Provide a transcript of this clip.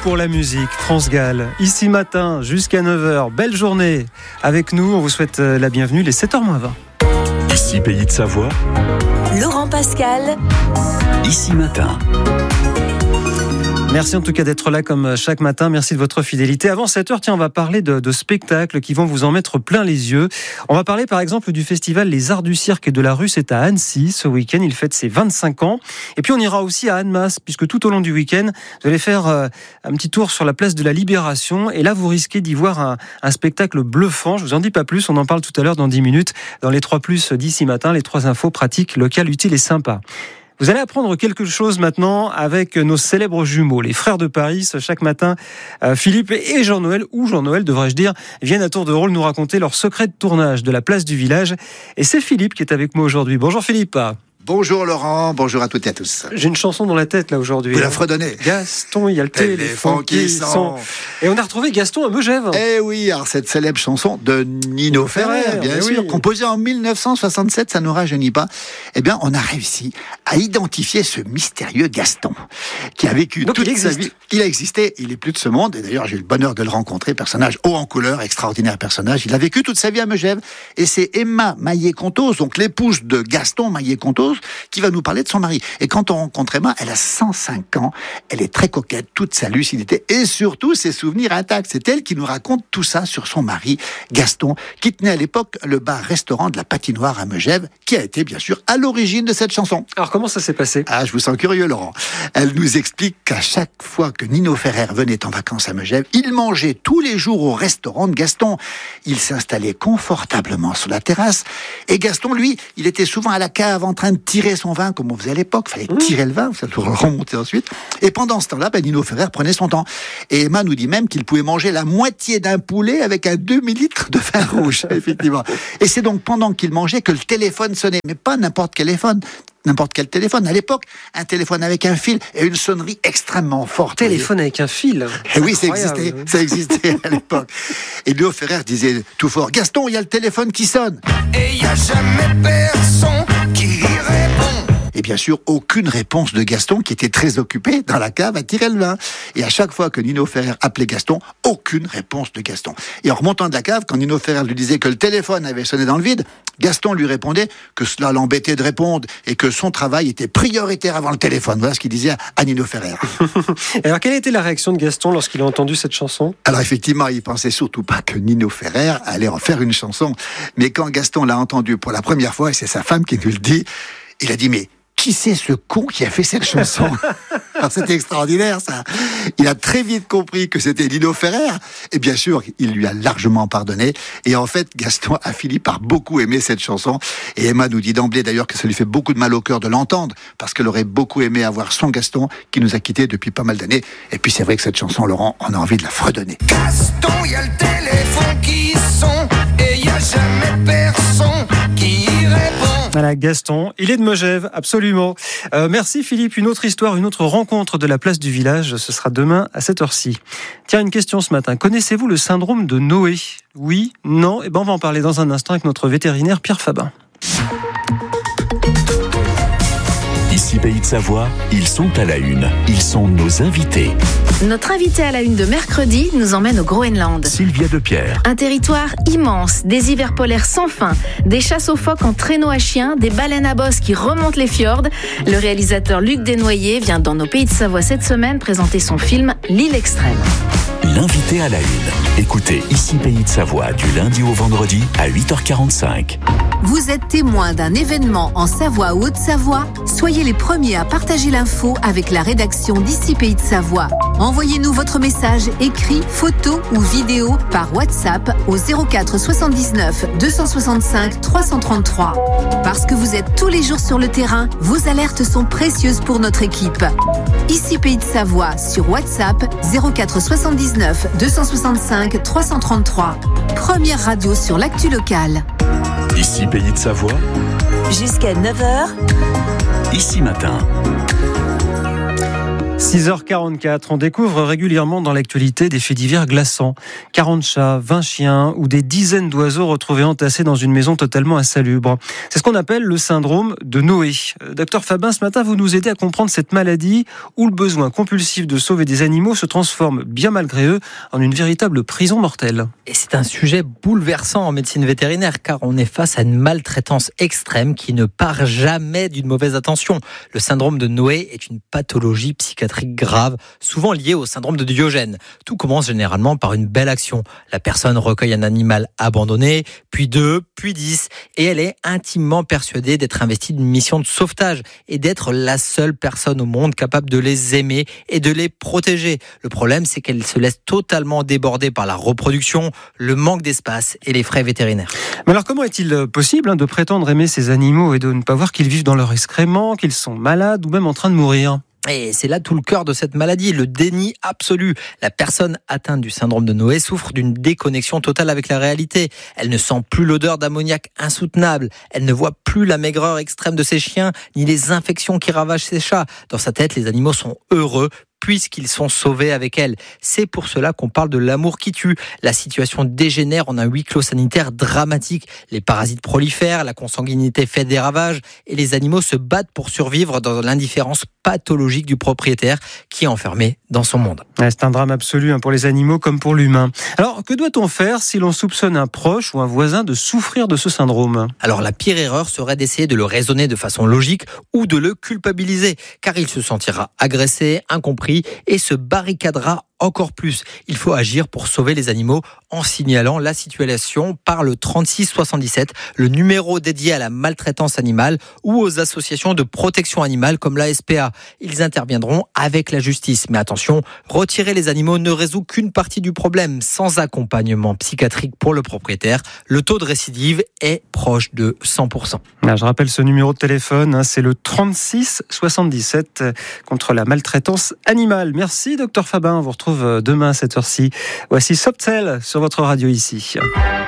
pour la musique, France Gall. Ici matin jusqu'à 9h, belle journée avec nous. On vous souhaite la bienvenue, les 7h-20. Ici Pays de Savoie. Laurent Pascal. Ici matin. Merci en tout cas d'être là comme chaque matin. Merci de votre fidélité. Avant 7h, on va parler de spectacles qui vont vous en mettre plein les yeux. On va parler par exemple du festival Les Arts du Cirque et de la Rue. C'est à Annecy ce week-end. Il fête ses 25 ans. Et puis on ira aussi à Annemasse, puisque tout au long du week-end, vous allez faire un petit tour sur la place de la Libération. Et là, vous risquez d'y voir un spectacle bluffant. Je vous en dis pas plus. On en parle tout à l'heure dans 10 minutes. Dans les 3+ d'ici matin, les 3 infos pratiques, locales, utiles et sympas. Vous allez apprendre quelque chose maintenant avec nos célèbres jumeaux, les frères de Paris. Chaque matin, Philippe et Jean-Noël, ou Jean-Noël devrais-je dire, viennent à tour de rôle nous raconter leur secret de tournage de la place du village. Et c'est Philippe qui est avec moi aujourd'hui. Bonjour Philippe. Bonjour Laurent, bonjour à toutes et à tous. J'ai une chanson dans la tête là aujourd'hui. Vous la fredonnez. Gaston, il y a le téléphone qui sonne. Et on a retrouvé Gaston à Megève. Eh oui, alors cette célèbre chanson de Nino Ferrer, bien sûr, oui. composée en 1967, ça ne nous rajeunit pas. Eh bien, on a réussi à identifier ce mystérieux Gaston qui a vécu toute sa vie. Il a existé, il est plus de ce monde. Et d'ailleurs, j'ai eu le bonheur de le rencontrer, personnage haut en couleur, extraordinaire personnage. Il a vécu toute sa vie à Megève. Et c'est Emma Maillet-Contos, donc l'épouse de Gaston Maillet-Contos, qui va nous parler de son mari. Et quand on rencontre Emma, elle a 105 ans, elle est très coquette, toute sa lucidité et surtout ses souvenirs intacts. C'est elle qui nous raconte tout ça sur son mari, Gaston, qui tenait à l'époque le bar-restaurant de la Patinoire à Megève, qui a été bien sûr à l'origine de cette chanson. Alors comment ça s'est passé ? Ah, je vous sens curieux Laurent. Elle nous explique qu'à chaque fois que Nino Ferrer venait en vacances à Megève, il mangeait tous les jours au restaurant de Gaston. Il s'installait confortablement sur la terrasse et Gaston, lui, il était souvent à la cave en train de tirer son vin comme on faisait à l'époque. Il fallait tirer le vin, ça le remonter ensuite. Et pendant ce temps-là, Nino Ferrer prenait son temps. Et Emma nous dit même qu'il pouvait manger la moitié d'un poulet avec un demi-litre de vin rouge, effectivement. Et c'est donc pendant qu'il mangeait que le téléphone sonnait. Mais pas n'importe quel téléphone. À l'époque, un téléphone avec un fil et une sonnerie extrêmement forte. Téléphone avec un fil. Et oui, ça existait à l'époque. Et Nino Ferrer disait tout fort, Gaston, il y a le téléphone qui sonne. Et il n'y a jamais personne qui répond. Et bien sûr, aucune réponse de Gaston, qui était très occupé dans la cave à tirer le vin. Et à chaque fois que Nino Ferrer appelait Gaston, aucune réponse de Gaston. Et en remontant de la cave, quand Nino Ferrer lui disait que le téléphone avait sonné dans le vide, Gaston lui répondait que cela l'embêtait de répondre et que son travail était prioritaire avant le téléphone. Voilà ce qu'il disait à Nino Ferrer. Alors, quelle a été la réaction de Gaston lorsqu'il a entendu cette chanson ? Alors effectivement, il pensait surtout pas que Nino Ferrer allait en faire une chanson. Mais quand Gaston l'a entendu pour la première fois, et c'est sa femme qui nous le dit, il a dit, mais qui c'est ce con qui a fait cette chanson ? Alors c'était extraordinaire ça. Il a très vite compris que c'était Nino Ferrer et bien sûr il lui a largement pardonné et en fait Gaston a fini par beaucoup aimer cette chanson et Emma nous dit d'emblée d'ailleurs que ça lui fait beaucoup de mal au cœur de l'entendre parce qu'elle aurait beaucoup aimé avoir son Gaston qui nous a quittés depuis pas mal d'années et puis c'est vrai que cette chanson Laurent on a envie de la fredonner. Gaston, il y a le téléphone qui sonne et il n'y a jamais personne qui répond. Voilà, Gaston, il est de Megève, absolument. Merci Philippe, une autre histoire, une autre rencontre de la place du village, ce sera demain à cette heure-ci. Tiens, une question ce matin, connaissez-vous le syndrome de Noé ? Oui ? Non ? On va en parler dans un instant avec notre vétérinaire Pierre Fabin. Ici Pays de Savoie, ils sont à la une. Ils sont nos invités. Notre invité à la une de mercredi nous emmène au Groenland. Sylvia Depierre. Un territoire immense, des hivers polaires sans fin, des chasses aux phoques en traîneau à chiens, des baleines à bosse qui remontent les fjords. Le réalisateur Luc Desnoyers vient dans nos Pays de Savoie cette semaine présenter son film L'île extrême. L'invité à la une. Écoutez Ici Pays de Savoie du lundi au vendredi à 8h45. Vous êtes témoin d'un événement en Savoie ou Haute-Savoie ? Soyez les premiers à partager l'info avec la rédaction d'Ici Pays de Savoie. Envoyez-nous votre message écrit, photo ou vidéo par WhatsApp au 04 79 265 333. Parce que vous êtes tous les jours sur le terrain, vos alertes sont précieuses pour notre équipe. Ici Pays de Savoie sur WhatsApp 04 79 265 333. Première radio sur l'actu locale. Ici Pays de Savoie. Jusqu'à 9h. Ici matin. 6h44, on découvre régulièrement dans l'actualité des faits divers glaçants. 40 chats, 20 chiens ou des dizaines d'oiseaux retrouvés entassés dans une maison totalement insalubre. C'est ce qu'on appelle le syndrome de Noé. Docteur Fabin, ce matin, vous nous aidez à comprendre cette maladie où le besoin compulsif de sauver des animaux se transforme, bien malgré eux, en une véritable prison mortelle. Et c'est un sujet bouleversant en médecine vétérinaire car on est face à une maltraitance extrême qui ne part jamais d'une mauvaise intention. Le syndrome de Noé est une pathologie psychiatrique grave, souvent liée au syndrome de Diogène. Tout commence généralement par une belle action. La personne recueille un animal abandonné, puis 2, puis 10, et elle est intimement persuadée d'être investie d'une mission de sauvetage et d'être la seule personne au monde capable de les aimer et de les protéger. Le problème, c'est qu'elle se laisse totalement déborder par la reproduction, le manque d'espace et les frais vétérinaires. Mais alors comment est-il possible de prétendre aimer ces animaux et de ne pas voir qu'ils vivent dans leur excrément, qu'ils sont malades ou même en train de mourir ? Et c'est là tout le cœur de cette maladie, le déni absolu. La personne atteinte du syndrome de Noé souffre d'une déconnexion totale avec la réalité. Elle ne sent plus l'odeur d'ammoniac insoutenable. Elle ne voit plus la maigreur extrême de ses chiens, ni les infections qui ravagent ses chats. Dans sa tête, les animaux sont heureux puisqu'ils sont sauvés avec elle. C'est pour cela qu'on parle de l'amour qui tue. La situation dégénère en un huis clos sanitaire dramatique. Les parasites prolifèrent, la consanguinité fait des ravages et les animaux se battent pour survivre dans l'indifférence pathologique du propriétaire qui est enfermé dans son monde. C'est un drame absolu pour les animaux comme pour l'humain. Alors, que doit-on faire si l'on soupçonne un proche ou un voisin de souffrir de ce syndrome ? Alors, la pire erreur serait d'essayer de le raisonner de façon logique ou de le culpabiliser, car il se sentira agressé, incompris et se barricadera encore plus. Il faut agir pour sauver les animaux en signalant la situation par le 3677, le numéro dédié à la maltraitance animale ou aux associations de protection animale comme la SPA. Ils interviendront avec la justice. Mais attention, retirer les animaux ne résout qu'une partie du problème. Sans accompagnement psychiatrique pour le propriétaire, le taux de récidive est proche de 100%. Je rappelle ce numéro de téléphone, c'est le 3677 contre la maltraitance animale. Merci Docteur Fabin, on vous retrouve demain à cette heure-ci. Voici Softel sur votre radio ici.